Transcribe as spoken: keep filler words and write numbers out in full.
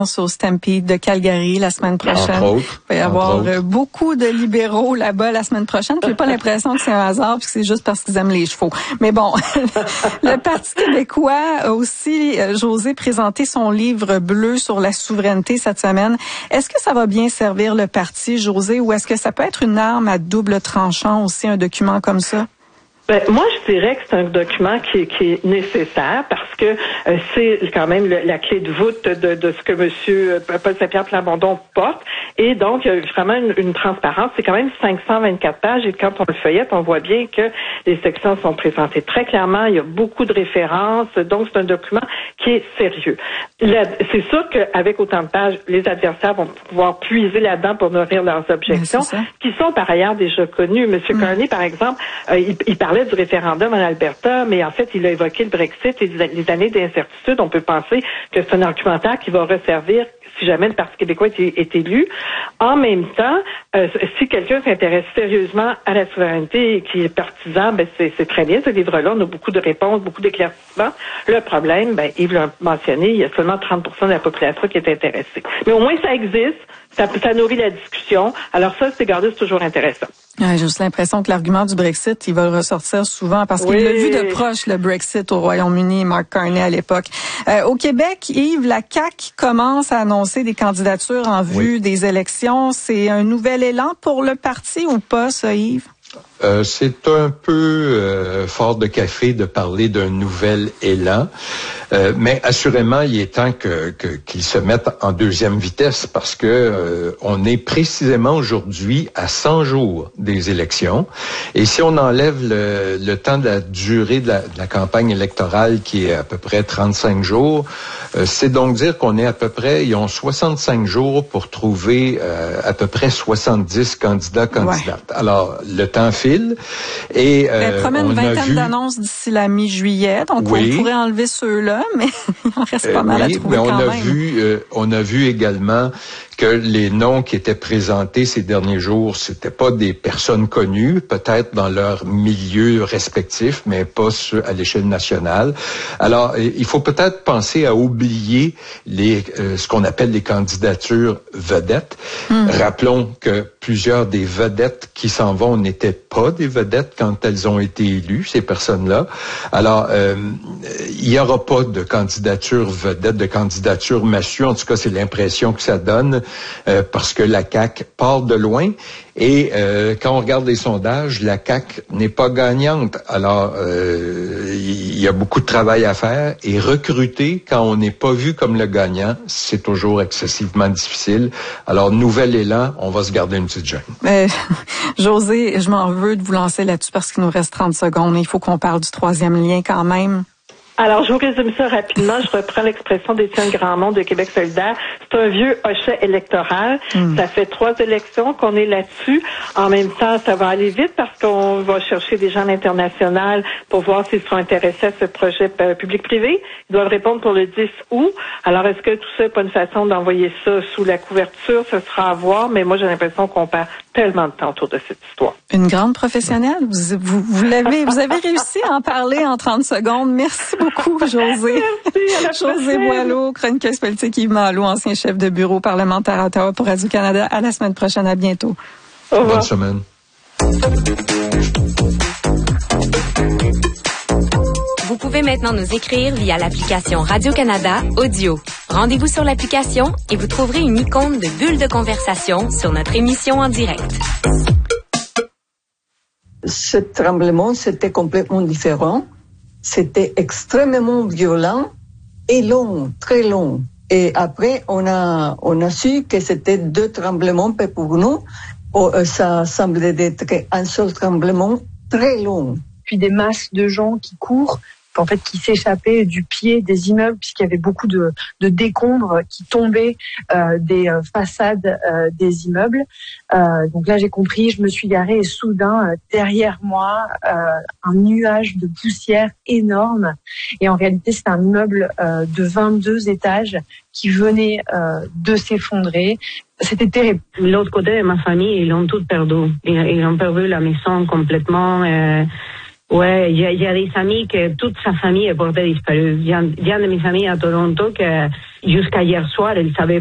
au Stampede de Calgary la semaine prochaine. Entre autres, il va y avoir autres. beaucoup de libéraux là-bas la semaine prochaine. J'ai pas l'impression que c'est un hasard, puis que c'est juste parce qu'ils aiment les chevaux. Mais bon, le Parti québécois a aussi, José, présenté son livre bleu sur la souveraineté cette semaine. Est-ce que ça va bien servir le parti, José, ou est-ce que ça peut être une arme à double tranchant aussi, un document comme ça? Ben, moi, je dirais que c'est un document qui, qui est nécessaire parce que euh, c'est quand même le, la clé de voûte de, de ce que M. Paul Saint-Pierre Plamondon porte. Et donc, il y a vraiment une, une transparence. C'est quand même cinq cent vingt-quatre pages et quand on le feuillette, on voit bien que les sections sont présentées très clairement. Il y a beaucoup de références. Donc, c'est un document qui est sérieux. La, c'est sûr qu'avec autant de pages, les adversaires vont pouvoir puiser là-dedans pour nourrir leurs objections, qui sont par ailleurs déjà connues. M. Mm. Carney, par exemple, euh, il, il parlait du référendum en Alberta, mais en fait, il a évoqué le Brexit et les années d'incertitude. On peut penser que c'est un argumentaire qui va resservir si jamais le Parti québécois est, est élu. En même temps, euh, si quelqu'un s'intéresse sérieusement à la souveraineté et qui est partisan, ben c'est, c'est très bien. Ce livre-là, on a beaucoup de réponses, beaucoup d'éclaircissements. Le problème, ben Yves l'a mentionné, il y a seulement trente pour cent de la population qui est intéressée. Mais au moins, ça existe. Ça, ça nourrit la discussion. Alors ça, c'est gardé, c'est toujours intéressant. Ouais, j'ai juste l'impression que l'argument du Brexit, il va le ressortir souvent parce oui. qu'il a vu de proche le Brexit au Royaume-Uni, Mark Carney à l'époque. Euh, au Québec, Yves, la C A Q commence à annoncer des candidatures en vue oui. des élections. C'est un nouvel élan pour le parti ou pas, ça, Yves? Euh, c'est un peu euh, fort de café de parler d'un nouvel élan, euh, mais assurément, il est temps que, que qu'ils se mettent en deuxième vitesse parce que euh, on est précisément aujourd'hui à cent jours des élections. Et si on enlève le, le temps de la durée de la, de la campagne électorale qui est à peu près trente-cinq jours, euh, c'est donc dire qu'on est à peu près, ils ont soixante-cinq jours pour trouver euh, à peu près soixante-dix candidats, candidates. Ouais. Alors, le temps file. Et, euh, Elle promet une vingtaine vu... d'annonces d'ici la mi-juillet, donc oui. on pourrait enlever ceux-là, mais il en reste pas euh, mal oui, à trouver mais on quand a même. Vu, euh, on a vu également que les noms qui étaient présentés ces derniers jours, c'était pas des personnes connues, peut-être dans leur milieu respectif, mais pas ceux à l'échelle nationale. Alors, il faut peut-être penser à oublier les euh, ce qu'on appelle les candidatures vedettes. Hum. Rappelons que plusieurs des vedettes qui s'en vont n'étaient pas des vedettes quand elles ont été élues, ces personnes-là. Alors, euh, il n'y aura pas de candidature vedette, de candidature massue. En tout cas, c'est l'impression que ça donne. Euh, parce que la C A Q part de loin et euh, quand on regarde les sondages, la C A Q n'est pas gagnante. Alors, euh, il y a beaucoup de travail à faire et recruter quand on n'est pas vu comme le gagnant, c'est toujours excessivement difficile. Alors, nouvel élan, on va se garder une petite gêne. Mais, José, je m'en veux de vous lancer là-dessus parce qu'il nous reste trente secondes. Il faut qu'on parle du troisième lien quand même. Alors, je vous résume ça rapidement. Je reprends l'expression d'Étienne Grandmont de Québec solidaire. C'est un vieux hochet électoral. Mm. Ça fait trois élections qu'on est là-dessus. En même temps, ça va aller vite parce qu'on va chercher des gens à l'international pour voir s'ils seront intéressés à ce projet euh, public-privé. Ils doivent répondre pour le dix août. Alors, est-ce que tout ça n'est pas une façon d'envoyer ça sous la couverture? Ce sera à voir, mais moi, j'ai l'impression qu'on perd tellement de temps autour de cette histoire. Une grande professionnelle. Vous, vous, vous l'avez, vous avez réussi à en parler en trente secondes. Merci beaucoup, José. Merci, José Boileau, chroniqueuse politique, Yves Malo, ancien chef de bureau parlementaire à Ottawa pour Radio-Canada. À la semaine prochaine. À bientôt. Au revoir. Bonne semaine. Vous pouvez maintenant nous écrire via l'application Radio-Canada Audio. Rendez-vous sur l'application et vous trouverez une icône de bulle de conversation sur notre émission en direct. Ce tremblement, c'était complètement différent. C'était extrêmement violent et long, très long. Et après, on a, on a su que c'était deux tremblements, mais pour nous, oh, ça semblait être un seul tremblement très long. Puis des masses de gens qui courent, en fait, qui s'échappaient du pied des immeubles, puisqu'il y avait beaucoup de, de décombres qui tombaient euh, des euh, façades euh, des immeubles. Euh, donc là, j'ai compris, je me suis garée et soudain, euh, derrière moi, euh, un nuage de poussière énorme. Et en réalité, c'est un immeuble euh, de vingt-deux étages qui venait euh, de s'effondrer. C'était terrible. L'autre côté de ma famille, ils l'ont tout perdu. Ils, ils ont perdu la maison complètement. Euh, ouais, il y, y a des amis que toute sa famille est portée disparue. Il y a, il y a de mes amis à Toronto que jusqu'à hier soir, elle savait